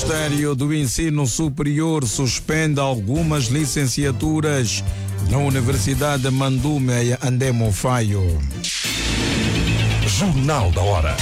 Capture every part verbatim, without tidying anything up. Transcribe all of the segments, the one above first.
Ministério do Ensino Superior suspende algumas licenciaturas na Universidade Mandume e André Mofaio. Jornal da Hora.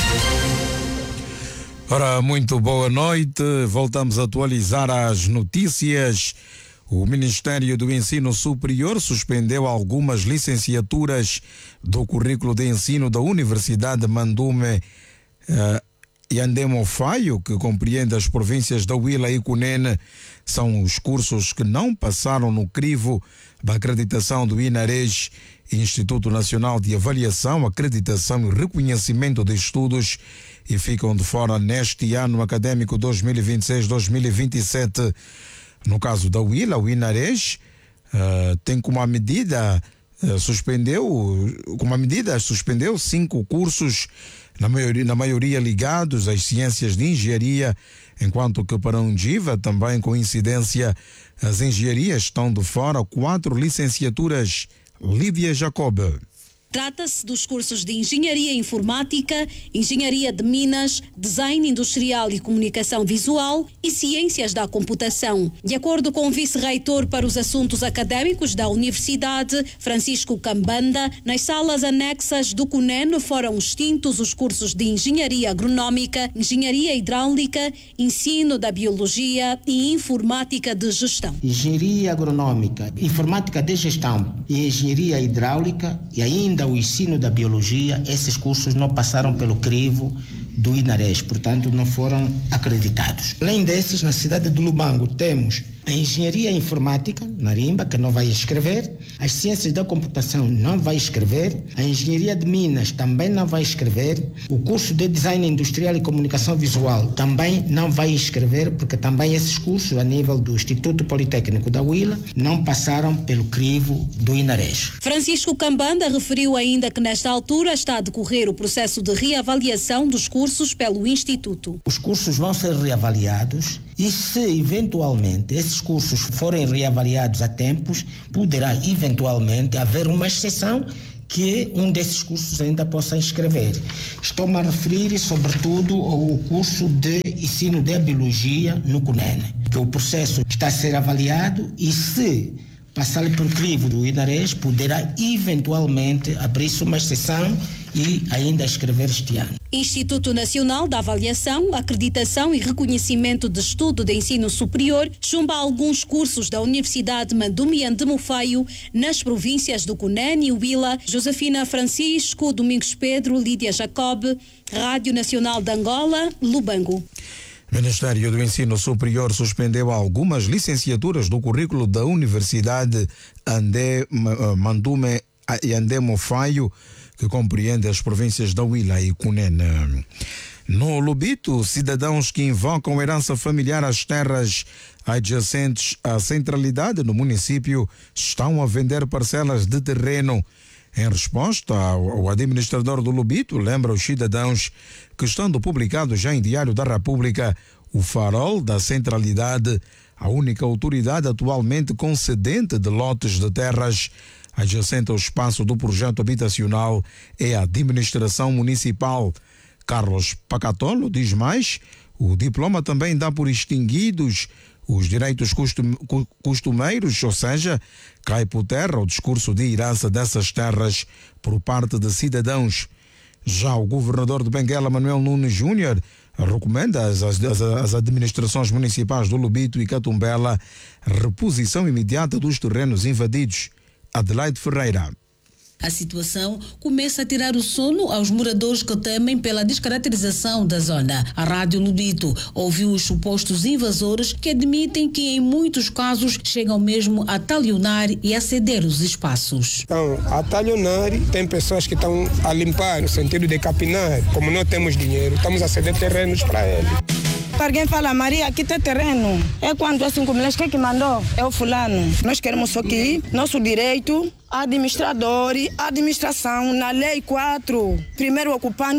Ora, muito boa noite. Voltamos a atualizar as notícias. O Ministério do Ensino Superior suspendeu algumas licenciaturas do currículo de ensino da Universidade Mandume uh, e André Mofaio, que compreende as províncias da Huila e Cunene. São os cursos que não passaram no crivo da acreditação do INARES, Instituto Nacional de Avaliação, Acreditação e Reconhecimento de Estudos, e ficam de fora neste ano acadêmico dois mil e vinte e seis dois mil e vinte e sete. No caso da Huila, o INARES uh, tem como a medida uh, suspendeu, como a medida suspendeu cinco cursos, na maioria, na maioria ligados às ciências de engenharia, enquanto que para a Undiva, também com incidência, as engenharias estão de fora quatro licenciaturas. Lídia Jacob. Trata-se dos cursos de Engenharia Informática, Engenharia de Minas, Design Industrial e Comunicação Visual e Ciências da Computação. De acordo com o vice-reitor para os assuntos acadêmicos da Universidade, Francisco Cambanda, nas salas anexas do Cunene foram extintos os cursos de Engenharia Agronómica, Engenharia Hidráulica, Ensino da Biologia e Informática de Gestão. Engenharia Agronómica, Informática de Gestão e Engenharia Hidráulica e ainda o ensino da biologia, esses cursos não passaram pelo crivo do INARES, portanto não foram acreditados. Além desses, na cidade de Lubango temos a Engenharia Informática, Narimba, que não vai escrever, as Ciências da Computação não vai escrever, a Engenharia de Minas também não vai escrever, o curso de Design Industrial e Comunicação Visual também não vai escrever, porque também esses cursos, a nível do Instituto Politécnico da Huila, não passaram pelo crivo do INARES. Francisco Cambanda referiu ainda que nesta altura está a decorrer o processo de reavaliação dos cursos pelo Instituto. Os cursos vão ser reavaliados e, se eventualmente esses cursos forem reavaliados a tempos, poderá eventualmente haver uma exceção que um desses cursos ainda possa inscrever. Estou-me a referir sobretudo ao curso de ensino de biologia no Cunene, que o processo está a ser avaliado e, se passar por crivo do INARES, poderá eventualmente abrir-se uma exceção e ainda escrever este ano. Instituto Nacional da Avaliação, Acreditação e Reconhecimento de Estudo de Ensino Superior chumba alguns cursos da Universidade Mandume e André Mofaio nas províncias do Cunene e Huila. Josefina Francisco, Domingos Pedro, Lídia Jacob, Rádio Nacional de Angola, Lubango. O Ministério do Ensino Superior suspendeu algumas licenciaturas do currículo da Universidade André Mandume e André Mofaio, que compreende as províncias da Huila e Cunene. No Lubito, cidadãos que invocam herança familiar às terras adjacentes à centralidade no município estão a vender parcelas de terreno. Em resposta, o administrador do Lubito lembra os cidadãos que, estando publicado já em Diário da República, o farol da centralidade, a única autoridade atualmente concedente de lotes de terras adjacente ao espaço do projeto habitacional, é a administração municipal. Carlos Pacatolo diz mais: o diploma também dá por extinguidos os direitos costumeiros, ou seja, cai por terra o discurso de herança dessas terras por parte de cidadãos. Já o governador de Benguela, Manuel Nunes Júnior, recomenda às, às, às administrações municipais do Lubito e Catumbela reposição imediata dos terrenos invadidos. Adelaide Ferreira. A situação começa a tirar o sono aos moradores que temem pela descaracterização da zona. A Rádio Lubito ouviu os supostos invasores que admitem que em muitos casos chegam mesmo a talionar e a ceder os espaços. Então, a talionar, tem pessoas que estão a limpar no sentido de capinar. Como não temos dinheiro, estamos a ceder terrenos para eles. Alguém fala, Maria, aqui tem terreno. É quanto é cinco milhões? Quem que mandou? É o fulano. Nós queremos só que nosso direito, administrador, administração, na lei quatro, primeiro ocupante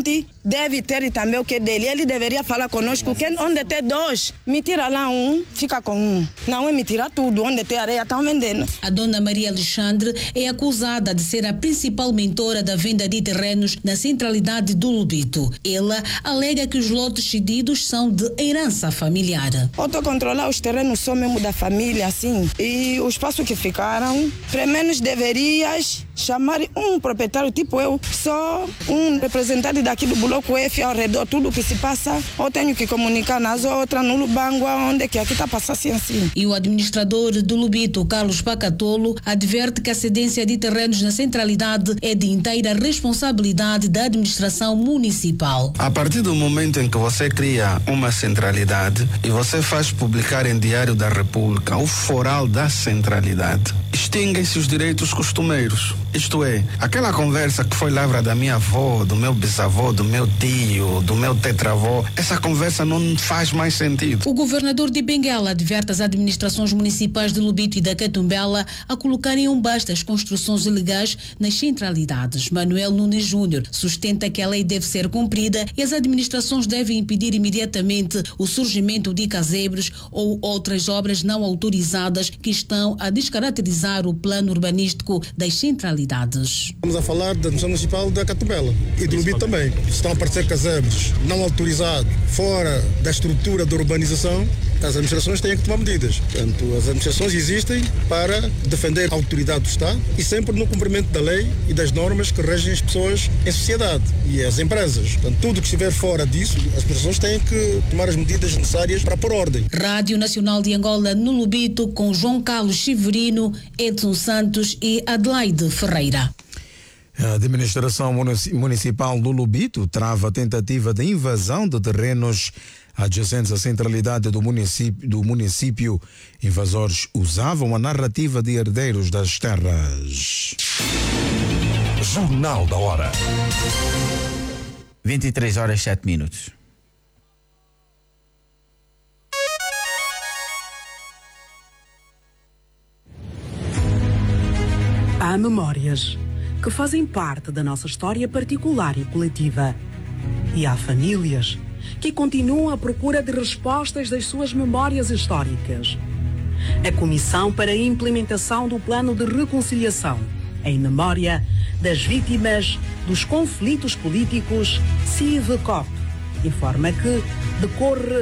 deve ter também o que é dele. Ele deveria falar conosco, que onde tem dois, me tira lá um, fica com um. Não é me tirar tudo, onde tem areia, estão vendendo. A dona Maria Alexandre é acusada de ser a principal mentora da venda de terrenos na centralidade do Lubito. Ela alega que os lotes cedidos são de herança familiar. Eu estou a controlar os terrenos só mesmo da família, assim. E o espaço que ficaram, pelo menos deverias chamar um proprietário tipo eu, só um representante daqui do bloco F ao redor, tudo que se passa, eu tenho que comunicar nas outras, no Lubangua, onde que aqui está passando assim, assim. E o administrador do Lubito, Carlos Pacatolo, adverte que a cedência de terrenos na centralidade é de inteira responsabilidade da administração municipal. A partir do momento em que você cria uma centralidade e você faz publicar em Diário da República o foral da centralidade, extinguem-se os direitos costumeiros. Isto é, aquela conversa que foi lavra da minha avó, do meu bisavô, do meu tio, do meu tetravô, essa conversa não faz mais sentido. O governador de Benguela adverte as administrações municipais de Lubito e da Catumbela a colocarem um basta às construções ilegais nas centralidades. Manuel Nunes Júnior sustenta que a lei deve ser cumprida e as administrações devem impedir imediatamente o surgimento de casebres ou outras obras não autorizadas que estão a descaracterizar o plano urbanístico das centralidades. Estamos a falar da Administração Municipal da Catumbela e do Lubito também. Estão a aparecer casebres não autorizados fora da estrutura da urbanização. As administrações têm que tomar medidas. Portanto, as administrações existem para defender a autoridade do Estado e sempre no cumprimento da lei e das normas que regem as pessoas em sociedade e as empresas. Portanto, tudo que estiver fora disso, as administrações têm que tomar as medidas necessárias para pôr ordem. Rádio Nacional de Angola no Lubito com João Carlos Severino, Edson Santos e Adelaide Ferreira. A administração municipal do Lubito trava a tentativa de invasão de terrenos adjacentes à centralidade do município, do município. Invasores usavam a narrativa de herdeiros das terras. Jornal da Hora. vinte e três horas, sete minutos. Há memórias que fazem parte da nossa história particular e coletiva. E há famílias que continuam à procura de respostas das suas memórias históricas. A Comissão para a Implementação do Plano de Reconciliação em Memória das Vítimas dos Conflitos Políticos, CIVCOP, informa que decorre